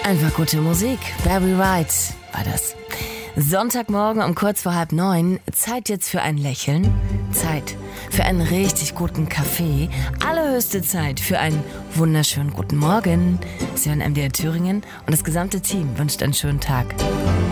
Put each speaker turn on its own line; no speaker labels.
Einfach gute Musik. Barry White war das. Sonntagmorgen um kurz vor 8:30. Zeit jetzt für ein Lächeln. Zeit für einen richtig guten Kaffee. Allerhöchste Zeit für einen wunderschönen guten Morgen. Sie hören MDR Thüringen und das gesamte Team wünscht einen schönen Tag.